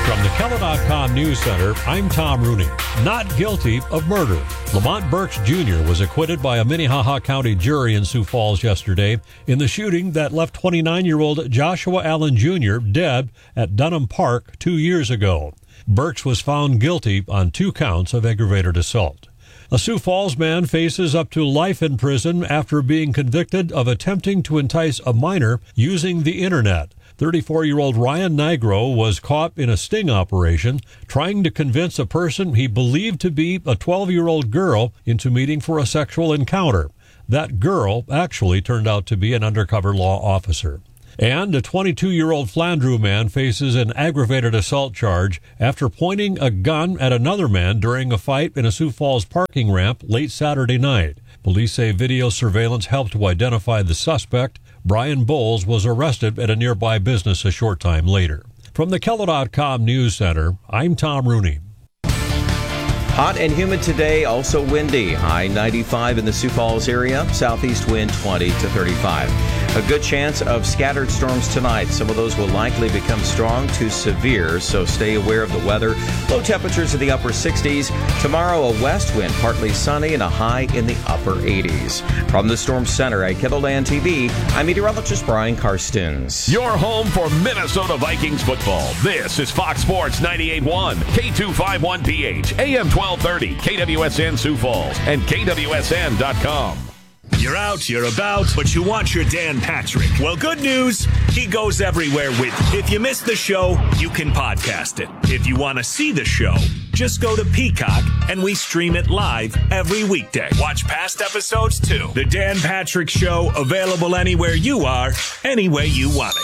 From the Keller.com News Center, I'm Tom Rooney. Not guilty of murder. Lamont Burks Jr. was acquitted by a Minnehaha County jury in Sioux Falls yesterday in the shooting that left 29-year-old Joshua Allen Jr. dead at Dunham Park 2 years ago. Burks was found guilty on 2 counts of aggravated assault. A Sioux Falls man faces up to life in prison after being convicted of attempting to entice a minor using the internet. 34-year-old Ryan Nigro was caught in a sting operation trying to convince a person he believed to be a 12-year-old girl into meeting for a sexual encounter. That girl actually turned out to be an undercover law officer. And a 22-year-old Flandreau man faces an aggravated assault charge after pointing a gun at another man during a fight in a Sioux Falls parking ramp late Saturday night. Police say video surveillance helped to identify the suspect. Brian Bowles was arrested at a nearby business a short time later. From the Keller.com News Center, I'm Tom Rooney. Hot and humid today, also windy. High 95 in the Sioux Falls area. Southeast wind 20 to 35. A good chance of scattered storms tonight. Some of those will likely become strong to severe, so stay aware of the weather. Low temperatures in the upper 60s. Tomorrow, a west wind, partly sunny, and a high in the upper 80s. From the Storm Center at KETTLELAND TV, I'm meteorologist Brian Karstens. Your home for Minnesota Vikings football. This is Fox Sports 98.1, K251PH, AM 1230, KWSN Sioux Falls, and KWSN.com. You're out, you're about, but you want your Dan Patrick. Well, good news, he goes everywhere with you. If you missed the show, you can podcast it. If you want to see the show, just go to Peacock, and we stream it live every weekday. Watch past episodes, too. The Dan Patrick Show, available anywhere you are, any way you want it.